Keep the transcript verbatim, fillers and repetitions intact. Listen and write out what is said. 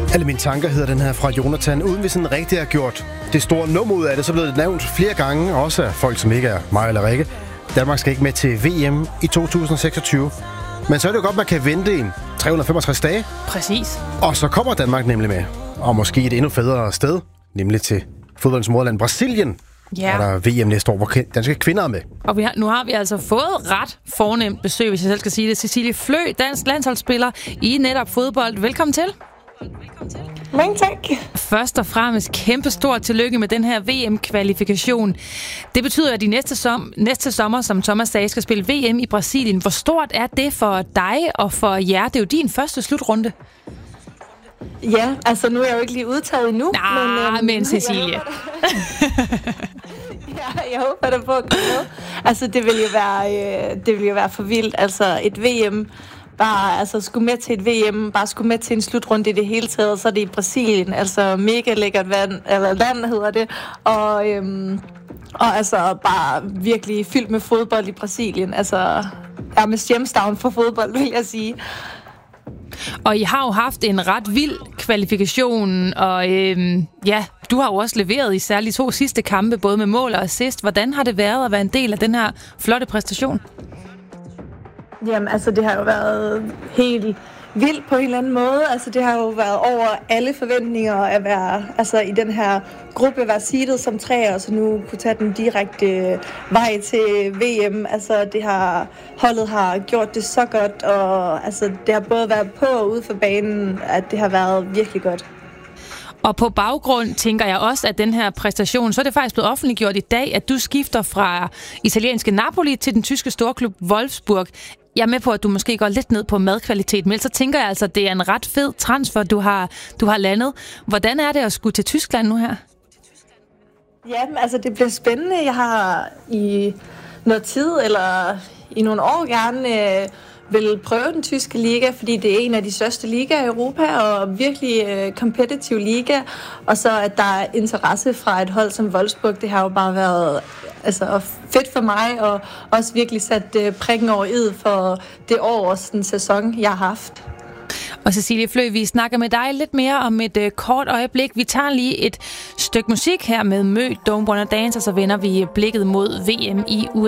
Alle mine tanker hedder den her fra Jonathan, uden vi sådan rigtig har gjort det store nummer ud af det, så blev det nævnt flere gange, også af folk, som ikke er mig eller Rikke. Danmark skal ikke med til V M i to tusind seksogtyve. Men så er det jo godt, man kan vente en tre hundrede og femogtres dage. Præcis. Og så kommer Danmark nemlig med. Og måske et endnu federe sted, nemlig til fodboldens moderland Brasilien. Ja. Er der V M næste år, hvor danske kvinder er med. Og vi har, nu har vi altså fået ret fornemt besøg, hvis jeg selv skal sige det. Cecilie Flø, dansk landsholdsspiller i netop fodbold. Velkommen til. Velkommen til. Mange tak. Først og fremmest kæmpe stort tillykke med den her V M-kvalifikation. Det betyder, at de næste, som, næste sommer, som Thomas sagde, skal spille V M i Brasilien. Hvor stort er det for dig og for jer? Det er jo din første slutrunde. Ja, altså nu er jeg jo ikke lige udtaget endnu. Nej, men, øhm, men Cecilie. Jeg ja, jeg håber da på at komme med. Altså det vil jo være, øh, det vil jo være for vildt. Altså et V M, bare altså skulle med til et V M, bare skulle med til en slutrunde i det hele taget, så er det i Brasilien. Altså mega lækkert vand, eller land hedder det. Og, øhm, og altså bare virkelig fyldt med fodbold i Brasilien. Altså er med hjemstavn for fodbold, vil jeg sige. Og I har jo haft en ret vild kvalifikation, og øhm, ja, du har jo også leveret i særligt to sidste kampe, både med mål og assist. Hvordan har det været at være en del af den her flotte præstation? Jamen, altså det har jo været helt vildt på en eller anden måde. Altså det har jo været over alle forventninger at være altså i den her gruppe, være seedet som tre, og så nu kunne tage den direkte vej til V M. Altså det har, holdet har gjort det så godt, og altså det har både været på og ude for banen, at det har været virkelig godt. Og på baggrund tænker jeg også, at den her præstation, så er det faktisk blevet offentliggjort i dag, at du skifter fra italienske Napoli til den tyske storklub Wolfsburg. Jeg er med på, at du måske går lidt ned på madkvalitet, men så tænker jeg altså, at det er en ret fed transfer, du har, du har landet. Hvordan er det at skulle til Tyskland nu her? Ja, altså det bliver spændende. Jeg har i noget tid, eller i nogle år gerne øh, vil prøve den tyske liga, fordi det er en af de største ligaer i Europa, og virkelig øh, competitive liga. Og så at der er interesse fra et hold som Wolfsburg, det har jo bare været altså, fedt for mig, og også virkelig sat øh, prikken over i'et for det år og den sæson, jeg har haft. Og Cecilie Flø, vi snakker med dig lidt mere om et øh, kort øjeblik. Vi tager lige et stykke musik her med Mø, Don't Wanna Dance, og så vender vi blikket mod V M i U S A.